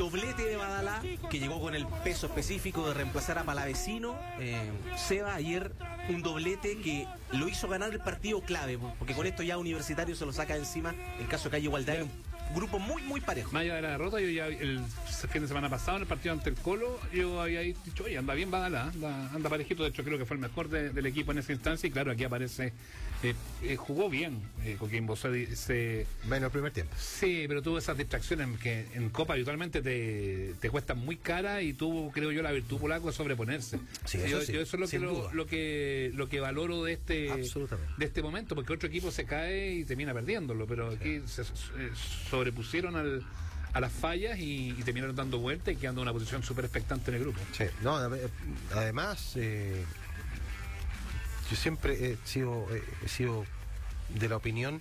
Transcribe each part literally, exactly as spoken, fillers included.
doblete de Badalá, que llegó con el peso específico de reemplazar a Palavecino. Eh, Seba, ayer un doblete que lo hizo ganar el partido clave, porque con esto ya Universitario se lo saca de encima en caso de que haya igualdad. Era un grupo muy, muy parejo. Más allá de la derrota, yo ya el fin de semana pasado en el partido ante el Colo, yo había dicho, oye, anda bien Badalá, anda, anda parejito. De hecho, creo que fue el mejor de, del equipo en esa instancia. Y claro, aquí aparece, eh, eh, jugó bien eh, Coquimbo. Se, se, Menos el primer tiempo. Sí, pero tuvo esas distracciones que en Copa habitualmente te, te cuestan muy cara, y tuvo, creo yo, la virtud polaco de sobreponerse. Sí, eso yo, sí, yo eso es lo que, lo, lo que lo que valoro de este de este momento, porque otro equipo se cae y termina perdiéndolo, pero sí. Aquí se, se sobrepusieron al, a las fallas y, y terminaron dando vuelta y quedando en una posición súper expectante en el grupo. Sí, no, además eh, yo siempre he sido eh, he sido de la opinión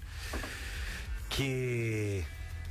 que,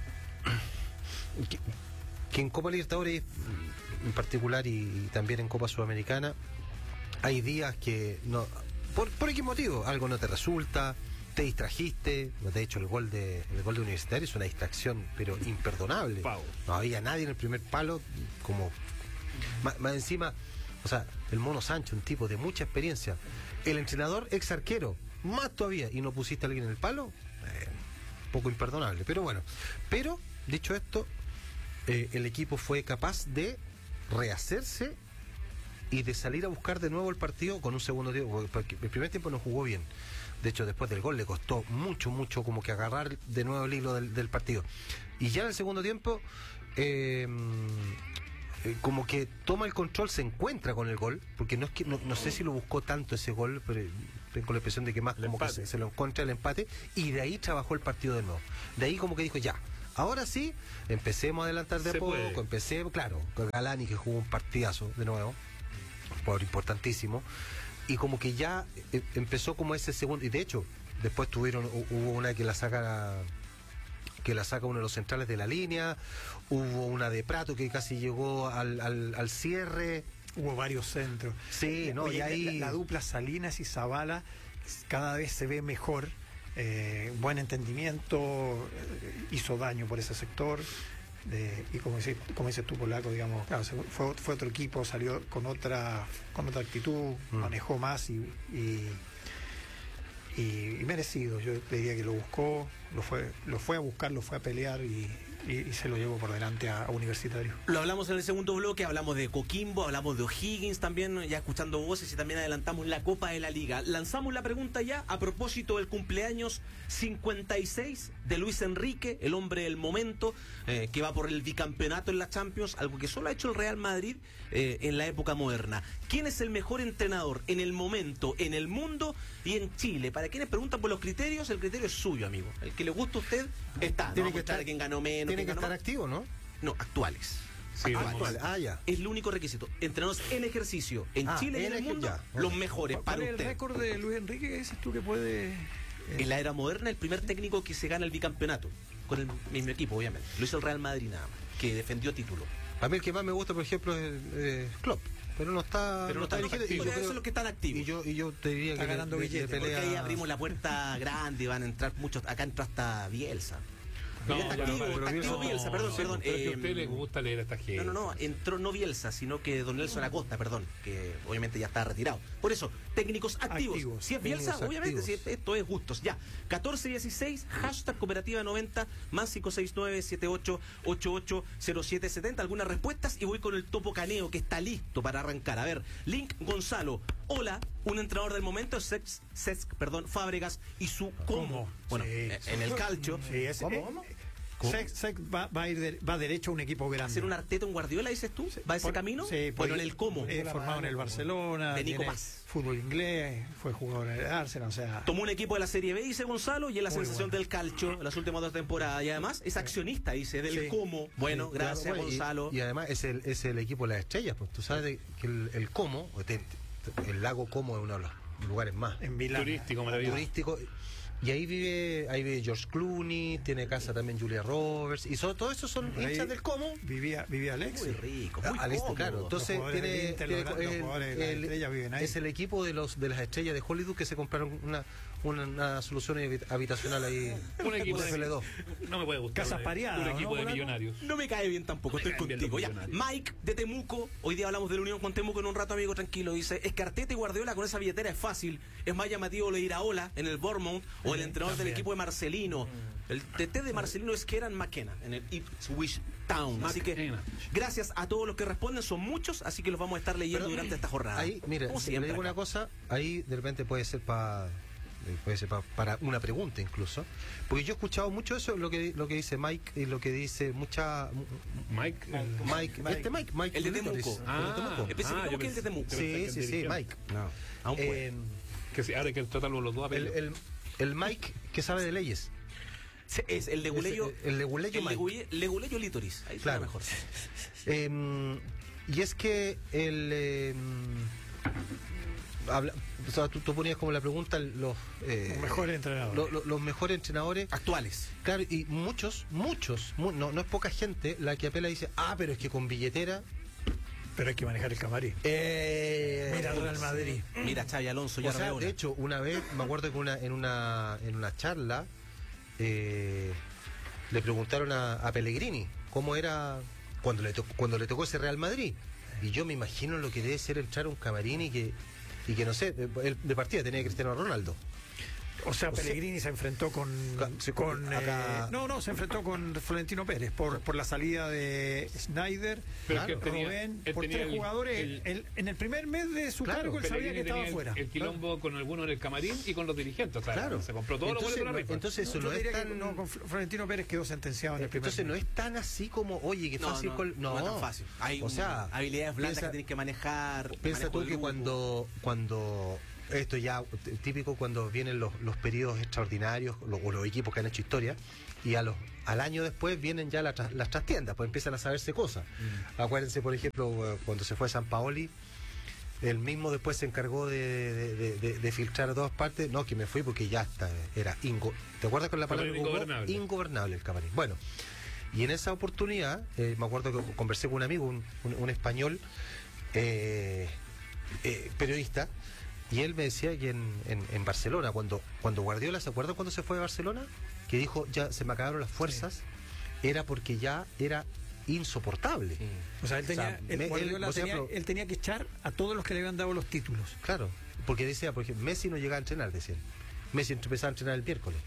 que, que en Copa Libertadores en particular y, y también en Copa Sudamericana hay días que no, por, por qué motivo algo no te resulta, te distrajiste, no te he hecho el gol de el gol de Universitario, es una distracción pero imperdonable. Pau. No había nadie en el primer palo, como más, más encima, o sea, el Mono Sánchez, un tipo de mucha experiencia, el entrenador ex arquero, más todavía, y no pusiste a alguien en el palo, eh, poco imperdonable. Pero bueno, pero dicho esto, eh, el equipo fue capaz de rehacerse y de salir a buscar de nuevo el partido con un segundo tiempo, porque el primer tiempo no jugó bien. De hecho, después del gol le costó mucho, mucho como que agarrar de nuevo el hilo del, del partido. Y ya en el segundo tiempo, eh, eh, como que toma el control, se encuentra con el gol, porque no es que no, no sé si lo buscó tanto ese gol, pero tengo la impresión de que más el como empate. que se, se lo encuentra el empate, y de ahí trabajó el partido de nuevo. De ahí como que dijo, ya, ahora sí, empecemos a adelantar de se poco, puede. empecemos, claro, con Galani, que jugó un partidazo de nuevo, por importantísimo, y como que ya eh, empezó como ese segundo, y de hecho después tuvieron, hubo una que la saca que la saca uno de los centrales de la línea, hubo una de Prato que casi llegó al, al, al cierre, hubo varios centros. Sí, no, Oye, y ahí la, la dupla Salinas y Zavala cada vez se ve mejor, eh, buen entendimiento, eh, hizo daño por ese sector. De, y como dices, como dices tú, Polaco, digamos, claro, fue, fue otro equipo, salió con otra con otra actitud, mm. manejó más y, y, y, y merecido. Yo diría que lo buscó, lo fue lo fue a buscar, lo fue a pelear y, y, y se lo llevó por delante a, a Universitario. Lo hablamos en el segundo bloque, hablamos de Coquimbo, hablamos de O'Higgins también, ya escuchando voces, y también adelantamos la Copa de la Liga. Lanzamos la pregunta ya a propósito del cumpleaños cincuenta y seis de Luis Enrique, el hombre del momento, eh, que va por el bicampeonato en la Champions, algo que solo ha hecho el Real Madrid eh, en la época moderna. ¿Quién es el mejor entrenador en el momento, en el mundo y en Chile? Para quienes preguntan por los criterios, el criterio es suyo, amigo. El que le gusta a usted está. Tiene no que estar quién ganó menos. Tiene que estar más. activo, ¿no? No, actuales. Sí, actuales. Ah, ya. Es el único requisito. Entrenadores en ejercicio en ah, Chile y en el mundo, ya. los mejores para ¿Cuál es usted? el récord de Luis Enrique que dices tú que puede...? En la era moderna, el primer técnico que se gana el bicampeonato con el mismo equipo, obviamente. Lo hizo el Real Madrid nada más, que defendió título. A mí el que más me gusta, por ejemplo, es eh, Klopp. Pero no está, pero no está dirigiendo. Y yo creo, eso es lo que están activos. Y yo, y yo te diría está que ganando de, billetes. de pelea... Porque ahí abrimos la puerta grande y van a entrar muchos. Acá entró hasta Bielsa. No, está ya, activo, pero está activo no, Bielsa, perdón, sí, perdón. Pero eh, que a usted le gusta leer a esta gente. No, no, no, entró no Bielsa, sino que don Nelson Acosta, perdón, que obviamente ya está retirado. Por eso, técnicos activos. activos si es Bielsa, activos. obviamente, si esto es gustos. Ya, catorce dieciséis, hashtag cooperativa noventa, más cinco seis nueve siete ocho ocho ocho cero siete siete cero. Algunas respuestas y voy con el topo caneo que está listo para arrancar. A ver, Link Gonzalo. Hola, un entrenador del momento, Cesc, Cesc perdón, Fábregas y su cómo. Bueno, sí, en sí. el calcio. Sí, ese, ¿Cómo? eh, ¿Cómo? Sec, Sec va, va a ir de, va derecho a un equipo grande. ¿Hacer un Arteta, un Guardiola, dices tú? ¿Va ese Por, camino? Sí, bueno, en el cómo. Eh, formado en el Barcelona, de Nico tiene Paz. fútbol inglés, fue jugador en el Arsenal, o sea... Tomó un equipo de la Serie B, dice Gonzalo, y es la Muy sensación bueno. del calcio en las últimas dos temporadas. Y además es accionista, dice, del Sí. cómo. Bueno, Sí, gracias, Claro, bueno, Gonzalo. Y, y además es el, es el equipo de las estrellas, pues tú sabes de, que el, el Como, el lago Como es uno de los lugares más En Milán. Turístico, maravilloso. turísticos. Y ahí vive, ahí vive George Clooney, tiene casa también Julia Roberts, y son, todos esos son Ahí hinchas del Como. Vivía, vivía Alex. Muy rico, muy Al este, cómodo. claro. Entonces Los jugadores tiene, del Inter, tiene- los- los el- jugadores de las el- estrellas viven ahí. es el equipo de los de las estrellas de Hollywood que se compraron una una, una solución habitacional ahí. Un equipo de F L dos. No me puede gustar. Casas pareadas, Un equipo ¿no? de millonarios. No me cae bien tampoco, Me estoy caen bien contigo. los Ya, millonarios. Mike de Temuco, hoy día hablamos de la unión con Temuco en un rato, amigo, tranquilo. Dice, es que Arteta y Guardiola con esa billetera es fácil. Es más llamativo lo de Iraola en el Bournemouth o el entrenador del equipo de Marcelino. El T T de Marcelino es Kieran McKenna en el Ipswich Town. Así que McKenna. gracias a todos los que responden, son muchos, así que los vamos a estar leyendo Pero, durante esta jornada. Ahí, mire, Como si siempre le digo acá. una cosa, ahí de repente puede ser para puede ser pa, para una pregunta incluso, porque yo he escuchado mucho eso, lo que lo que dice Mike y lo que dice mucha Mike. eh, Mike, Mike. este Mike, Mike El de Litoris, Temuco. el de Ah, Temuco. Específicamente yo que el de pensé- Temuco. yo pensé que Sí, el sí, sí, dirigente. Mike. No, aún puede. Eh, Que sí, ahora hay que tratarlo los dos el, apellidos. el, el Mike que sabe de leyes. Sí, es el de Guleyo. Ese, el de Guleyo el de Mike. Guye- Leguleyo Litoris. Ahí suena Claro. mejor. Eh, y es que el eh, habla, o sea, tú, tú ponías como la pregunta los, eh, Los mejores entrenadores. lo- lo- los mejores entrenadores Actuales. claro, y muchos muchos mu- no, no es poca gente la que apela y dice ah pero es que con billetera Pero hay que manejar el camarín. eh, Mira el Real Madrid. Mira, Xavi Alonso o ya sea, Arreola. de hecho una vez me acuerdo que una, en una en una charla eh, le preguntaron a, a Pellegrini cómo era cuando le, to- cuando le tocó ese Real Madrid. Y yo me imagino lo que debe ser entrar a un camarín y que, y que no sé, él de partida tenía Cristiano Ronaldo. O sea, Pellegrini se enfrentó con, Ca- sí, con acá- eh, no, no, se enfrentó con Florentino Pérez por, por la salida de Snyder, Pero es que claro, él tenía- Rubén, él por tenía tres el- jugadores. el- Él- en el primer mes de su Claro, cargo él sabía Pellegrini que estaba tenía el- fuera. El, quilombo con algunos en el camarín y con los dirigentes. O sea, Claro. se compró todos los Entonces, boletos de la rifa. entonces eso Yo no es diría que tan no, con Fl- Florentino Pérez quedó sentenciado en el primer entonces no mes. es tan así como, oye, qué No, fácil. no, col- no es tan fácil. Hay o sea, habilidades blandas piensa- que tienes que manejar. Piensa manejo tú de que grupo. cuando, cuando esto ya t- típico cuando vienen los, los periodos extraordinarios lo- o los equipos que han hecho historia y a los al año después vienen ya la tra- las trastiendas, pues empiezan a saberse cosas. Mm. Acuérdense, por ejemplo, eh, cuando se fue San Paoli, él mismo después se encargó de, de- de- de- de filtrar a todas partes. No, que me fui porque ya está, era ingo ¿te acuerdas con la palabra Camarín que ocupó? ingobernable. Ingobernable el camarín. Bueno, y en esa oportunidad, eh, me acuerdo que conversé con un amigo, un, un- un español, eh, eh, periodista, y él me decía que en, en, en Barcelona, cuando, cuando Guardiola, ¿se acuerdan cuando se fue de Barcelona? Que dijo, ya se me acabaron las fuerzas, era porque ya era insoportable. O sea, él tenía, O sea, él, me- él, Guardiola por tenía- ejemplo- él tenía que echar a todos los que le habían dado los títulos. Claro, porque decía, por ejemplo, Messi no llegaba a entrenar, decían. Messi empezaba a entrenar el miércoles.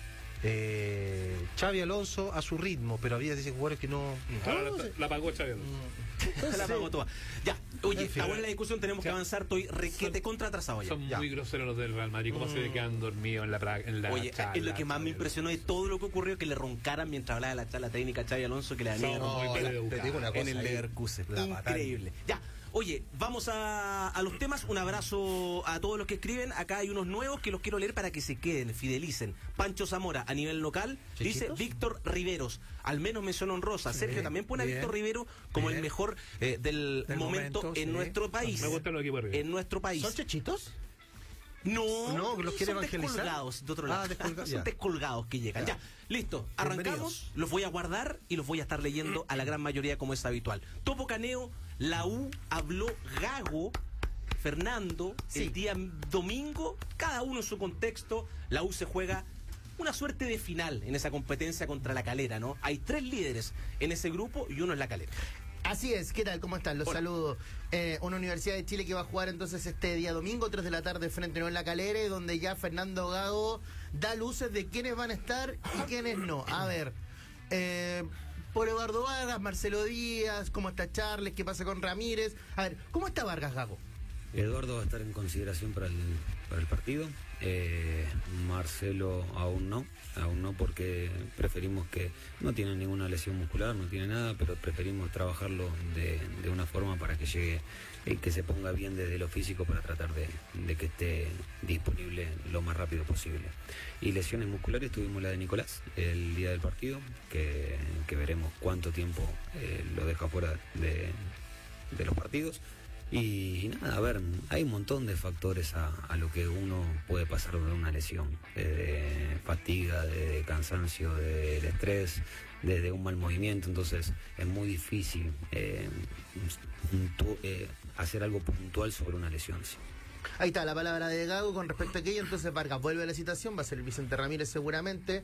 Eh, Xavi Alonso a su ritmo, pero había dice jugadores que no... Ahora no, la, sé. la pagó Xavi. La pagó toda. Ya, oye, En fin. ahora en la discusión tenemos que Ya. avanzar. Estoy requete Son- contra atrasado ya. Son Ya. muy groseros los del Real Madrid. ¿Cómo se quedan dormidos en la, pra- en la Oye, charla, es lo que más me Xavi? impresionó de todo lo que ocurrió, que le roncaran mientras hablaba de la charla técnica a Xavi Alonso, que le Son dañaron muy No, la- maleducados. te digo una cosa en el ahí, Leverkusen. la batalla. Increíble. Ya. Oye, vamos a, a los temas. Un abrazo a todos los que escriben. Acá hay unos nuevos que los quiero leer para que se queden, fidelicen. Pancho Zamora, a nivel local, dice ¿Chichitos? Víctor Riveros. Al menos mención honrosa. Sergio Bien, también pone a bien, Víctor Rivero como bien. el mejor eh, del, Del momento, momento, en sí. nuestro país. Me gustan los equipos de River. En nuestro país. ¿Son chechitos? No, No, los quiere son evangelizar. descolgados de otro lado. Ah, descolgados, son ya. descolgados que llegan. Ya, listo. Arrancamos. Bienvenidos. Los voy a guardar y los voy a estar leyendo a la gran mayoría como es habitual. Topo Caneo, la U habló Gago, Fernando, Sí. el día domingo, cada uno en su contexto. La U se juega una suerte de final en esa competencia contra la Calera, ¿no? Hay tres líderes en ese grupo y uno es la Calera. Así es, ¿qué tal? ¿Cómo están? Los Hola. saludo. Eh, una Universidad de Chile que va a jugar entonces este día domingo, tres de la tarde, frente a la Calera, y donde ya Fernando Gago da luces de quiénes van a estar y quiénes no. A ver, eh, por Eduardo Vargas, Marcelo Díaz, ¿cómo está Charles? ¿Qué pasa con Ramírez? A ver, ¿cómo está Vargas, Gago? Eduardo va a estar en consideración para el, para el partido. Eh, Marcelo aún no, aún no porque preferimos que no tiene ninguna lesión muscular, no tiene nada, pero preferimos trabajarlo de, de una forma para que llegue, eh, que se ponga bien desde lo físico para tratar de, de que esté disponible lo más rápido posible. Y lesiones musculares tuvimos la de Nicolás el día del partido, que, que veremos cuánto tiempo eh, lo deja fuera de, de los partidos. Y, y nada, a ver, hay un montón de factores a, a lo que uno puede pasar de una lesión, desde fatiga, desde cansancio, desde el estrés, desde un mal movimiento, entonces es muy difícil eh, puntu- eh, hacer algo puntual sobre una lesión. Sí. Ahí está la palabra de Gago con respecto a aquello. Entonces Vargas vuelve a la citación, va a ser Vicente Ramírez seguramente.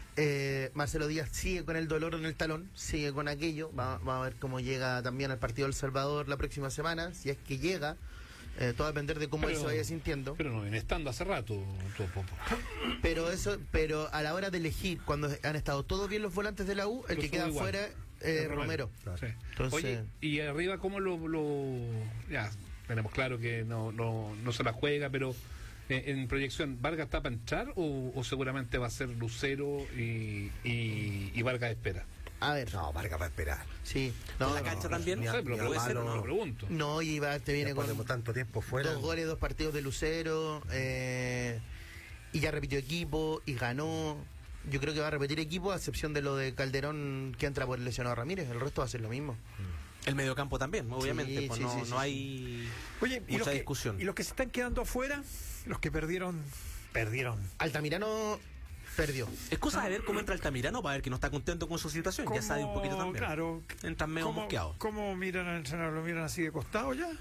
Eh, Marcelo Díaz sigue con el dolor en el talón, sigue con aquello. Va- Vamos a ver cómo llega también al partido del Salvador la próxima semana, si es que llega. Eh, todo va a depender de cómo él se vaya sintiendo. Pero no viene estando hace rato, Topo. Pero eso, pero a la hora de elegir, cuando han estado todos bien los volantes de la U, el Lo que queda subo igual. fuera eh, Romero. Sí. Entonces- Oye, y arriba, ¿cómo lo, lo- ya, tenemos claro que no, no, no se la juega, pero eh, en proyección, ¿Vargas está para entrar o, o seguramente va a ser Lucero y, y, y Vargas espera? A ver. No, Vargas va a esperar. Sí. ¿En No, la no, cancha no, también? ni No a- sé, pero ni a puede ser, palo. no lo pregunto. No, y va, te viene Después con de tanto tiempo fuera. dos goles, dos partidos de Lucero, eh, y ya repitió equipo y ganó. Yo creo que va a repetir equipo, a excepción de lo de Calderón que entra por el lesionado Ramírez. El resto va a ser lo mismo. El mediocampo también, obviamente, Sí, pues sí, no, sí, sí, no sí. hay Oye, y los, mucha que, discusión. y los que se están quedando afuera, los que perdieron, perdieron. Altamirano perdió. Es cosa de ver cómo entra Altamirano para ver que no está contento con su situación. Ya sabe un poquito también. Claro. Entran medio ¿Cómo, mosqueados. ¿Cómo miran al entrenador? ¿Lo miran así de costado ya?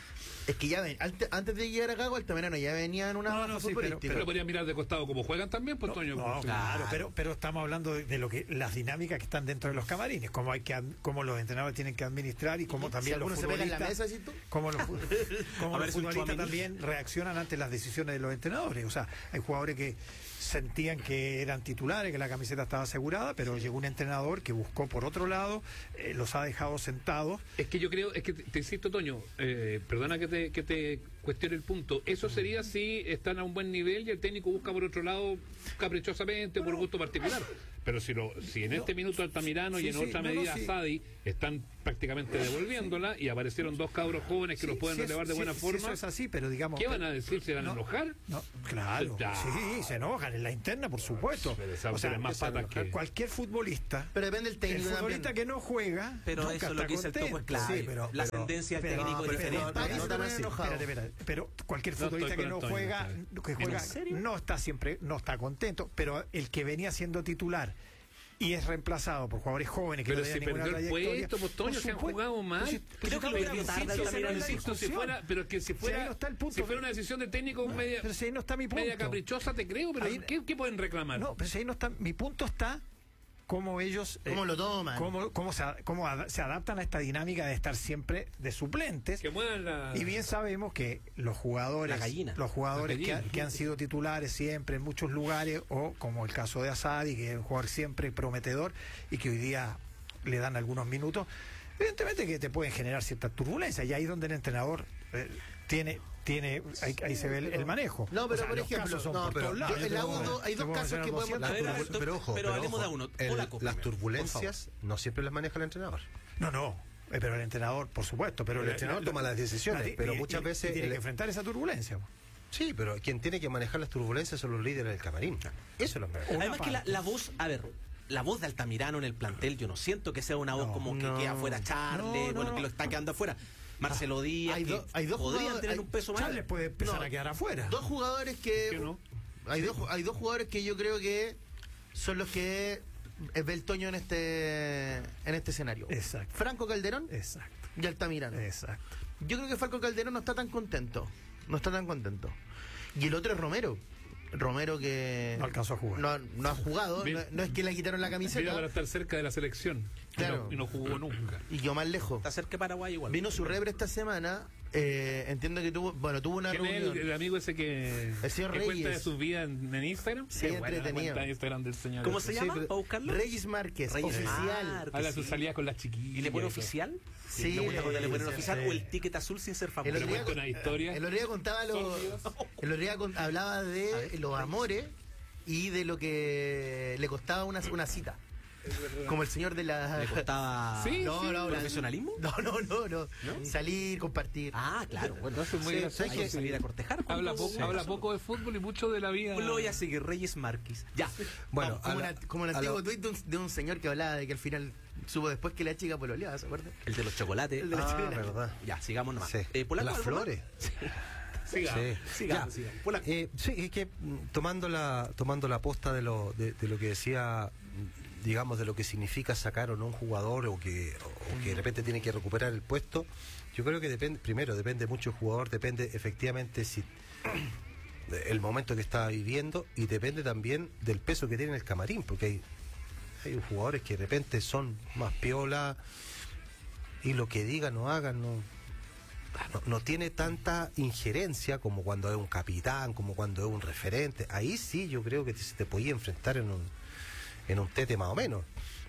Es que ya ven, ante- antes de llegar a Gago, Altamirano ya venía en una No, baja no, sí, futbolística. Pero podrían mirar de costado como juegan también, pues, Toño. No, Pues, claro, Claro. pero, pero estamos hablando de, de lo que las dinámicas que están dentro de los camarines, cómo hay que ad- cómo los entrenadores tienen que administrar y cómo Si también los alguno se pega en la futbolistas, mesa, ¿sí tú? cómo los, fu- cómo A ver los si un futbolistas Tchouaméni. también reaccionan ante las decisiones de los entrenadores. O sea, hay jugadores que sentían que eran titulares, que la camiseta estaba asegurada, pero llegó un entrenador que buscó por otro lado, eh, los ha dejado sentados. Es que yo creo, es que te, te insisto, Toño, eh, perdona que te, que te cuestione el punto. Eso sería si están a un buen nivel y el técnico busca por otro lado caprichosamente, por gusto particular. Pero si lo, si en este minuto Altamirano Sí, y en sí, otra no, no, medida sí. Sadi están prácticamente devolviéndola y aparecieron dos cabros jóvenes que los Sí, pueden sí, relevar eso- de buena sí, sí, forma. eso es así, pero digamos. ¿Qué van a decir? ¿Se van a No, enojar? No, claro. Ya. Sí, se enojan en la interna, por supuesto. Pero esa O sea, tiene más esa- patas que- cualquier futbolista. Pero depende del El técnico futbolista también. que no juega. Pero nunca eso es está lo que dice el Topo es contento. clave. Sí, pero- la pero- ascendencia del pero- técnico es pero- diferente. pero- no no tan tan así. enojado. Espérate, espérate. Pero cualquier No futbolista estoy que con no Antonio, juega, está que bien. juega ¿En serio? no está siempre, no está contento. Pero el que venía siendo titular y es reemplazado por jugadores jóvenes que Pero no si tenían ninguna perdió el trayectoria. puesto, pues, Toño, por se han supuesto. jugado mal. Pues si- Creo pues que si lo no, perdió pero tanto, si esa no es la insisto, si discusión. fuera, pero que si Si ahí fuera, no está el punto. si fuera una decisión de técnico media, Pero si ahí no está mi punto. media caprichosa, te creo, pero Ahí- ¿qué, qué pueden reclamar? No, pero si ahí no está. Mi punto está cómo ellos. ¿Cómo lo toman? Cómo, cómo, se, a- cómo ad- se adaptan a esta dinámica de estar siempre de suplentes. Que muevan la... Y bien sabemos que los jugadores, La gallina. los jugadores La que, gallina. ha- que han sido titulares siempre en muchos lugares, o como el caso de Asadi, que es un jugador siempre prometedor y que hoy día le dan algunos minutos, evidentemente que te pueden generar cierta turbulencia, y ahí es donde el entrenador eh, tiene, tiene ahí, ahí se ve el, el manejo. No, pero O sea, por los ejemplo, casos son no, por pero todos yo- lados. el Te agua, puedo- do- hay te dos puedo casos mencionar que podemos- doscientos. A ver, a ver, Turbu- pero ojo, pero hablemos ojo, de uno. el- Polaco las primero, turbulencias no siempre las maneja el entrenador. No, no. eh, Pero el entrenador, por supuesto. Pero El entrenador toma las decisiones, y- pero y- muchas y- veces y tiene el- que enfrentar esa turbulencia. Sí, pero quien tiene que manejar las turbulencias son los líderes del camarín. Eso es lo mejor. Una Además que la, parte. la voz, a ver, la voz de Altamirano en el plantel, yo no siento que sea una voz No, como que no. queda afuera Charles, No, no, bueno, no. que lo está quedando afuera. Marcelo Díaz, hay que do- hay dos podrían jugadores- tener hay- un peso más. Charles puede empezar No, a quedar afuera. Dos jugadores que. ¿Qué no? Hay dos, hay dos jugadores que yo creo que son los que eh, ve el Toño en este en este escenario. Exacto. Franco Calderón Exacto. y Altamirano. Exacto. Yo creo que Franco Calderón no está tan contento. No está tan contento. Y el otro es Romero. Romero que No alcanzó a jugar. no, no ha jugado, Bien. no, no es que le quitaron la Vino camiseta para estar cerca de la selección. Claro. Y no, y no jugó nunca. y quedó más lejos. Está cerca de Paraguay igual. Vino su rebre esta semana, eh, entiendo que tuvo, bueno, tuvo una ¿Quién es reunión. el, el amigo ese que, El señor que cuenta de Reyes. sus vidas en, en Instagram? Sí, Qué buena la entretenido. cuenta de Instagram del señor. ¿Cómo ese. se Sí, llama? pero- ¿Para buscarlo? Reyes Márquez, Reyes oficial. Márquez. Habla sí. sus salidas con las chiquillas. ¿Y le pone y eso. oficial? Sí, Me gusta cuando le ponen sí, oficial sí. o el ticket azul sin ser El famoso. otro día, cuenta una historia. el otro día contaba los, Sórdidas. el otro día con- hablaba de los amores y de lo que le costaba una, una cita. Como el señor de la... ¿Le costaba Sí, no, sí. no, la- profesionalismo? No, no, no, no, Salir, compartir. Ah, claro. Bueno, Entonces, muy Sí, gracioso. hay que salir a cortejar. pues, Habla entonces. poco, habla poco de fútbol y mucho de la vida. Pues lo voy a seguir, Reyes Márquez. Ya. Bueno, como, a la- una- como un a antiguo lo- tuit de un, de un señor que hablaba de que al final supo después que la chica pololeaba, ¿se acuerdan? El de los chocolates. El de los Ah, chocolates. verdad. Ya, sigamos nomás. Sí. Eh, ¿Polaco, Las algo más? flores. Siga. Sí. Sigamos, Ya. sigamos. Polaco. Eh, sí, es que mm, tomando la tomando la posta de lo de, de lo que decía digamos, de lo que significa sacar o no un jugador o que, o que de repente tiene que recuperar el puesto, yo creo que depende, primero, depende mucho el jugador, depende efectivamente si el momento que está viviendo y depende también del peso que tiene en el camarín, porque hay, hay jugadores que de repente son más piola y lo que digan o hagan no, no, no tiene tanta injerencia como cuando es un capitán, como cuando es un referente. Ahí sí yo creo que te, te podía enfrentar en un, en un tete más o menos.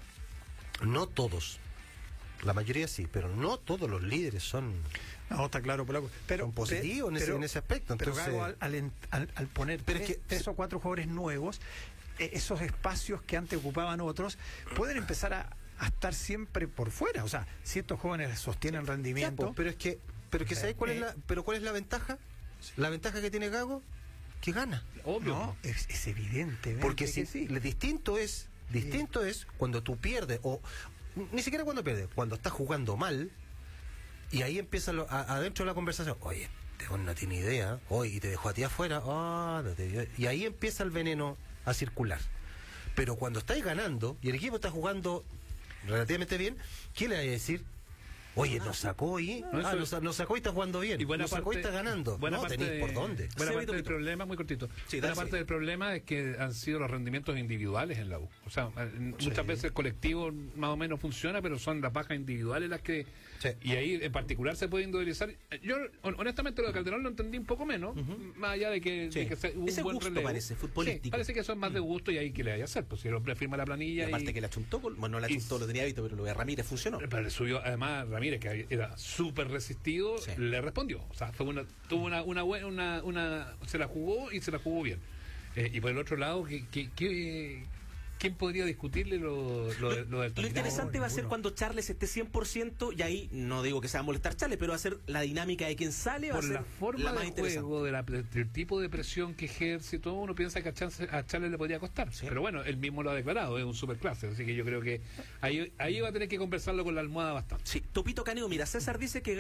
No todos, la mayoría sí, pero no todos los líderes son... No, está claro, Polaco. Pero, son positivos en, ese, en ese aspecto. Entonces, pero Gago, al, al, al, al poner pero tres, es que, tres o cuatro jugadores nuevos, eh, esos espacios que antes ocupaban otros, pueden empezar a, a estar siempre por fuera. O sea, si estos jóvenes sostienen rendimiento... Ya, pues, pero es que, pero que ¿sabes cuál eh, es la, pero cuál es la ventaja? La ventaja que tiene Gago, que gana. Obvio. No, es, es evidente. Porque si, sí. lo distinto es, distinto sí. es cuando tú pierdes, o ni siquiera cuando pierdes, cuando estás jugando mal, y ahí empieza lo, a, adentro de la conversación, oye, este no tiene idea, oye, y te dejó a ti afuera, oh, no te, y ahí empieza el veneno a circular. Pero cuando estáis ganando, y el equipo está jugando relativamente bien, ¿qué le va a decir? Oye, nos sacó y no, ah, nos, nos sacó y está jugando bien. Y buena nos sacó parte, y está ganando. Buena No parte tenéis de, por dónde. Buena Sí, parte del problema, muy cortito. Sí, buena dale, parte sí. del problema es que han sido los rendimientos individuales en la U. O sea, muchas Sí. veces el colectivo más o menos funciona, pero son las bajas individuales las que... Sí. Y ahí en particular se puede individualizar. Yo, honestamente, lo de Calderón lo entendí un poco menos, uh-huh. más allá de que, Sí. de que sea un Ese buen gusto relevo. parece, futbolístico. Sí, parece que eso es más de gusto y ahí que le vaya a hacer. Pues si el hombre firma la planilla Y aparte y... que la chuntó, bueno, no la y- chuntó, lo tenía hábito, pero lo de Ramírez funcionó. Pero le subió, además, Ramírez, que era súper resistido, Sí. le respondió. O sea, fue una, tuvo una, una, buena- una, una, se la jugó y se la jugó bien. Eh, y por el otro lado, ¿qué, qué, qué- ¿quién podría discutirle lo, lo, de- lo del Lo torneo? interesante No, va a ser ninguno. cuando Charles esté cien por ciento y ahí no digo que se va a molestar Charles, pero va a ser la dinámica de quien sale, va Por a ser la forma la más de interesante. juego, de la, del tipo de presión que ejerce, todo uno piensa que a, Chance- a Charles le podría costar. Sí. Pero bueno, él mismo lo ha declarado, es un superclase. Así que yo creo que ahí, ahí va a tener que conversarlo con la almohada bastante. Sí, Topito Caneo, mira, César dice que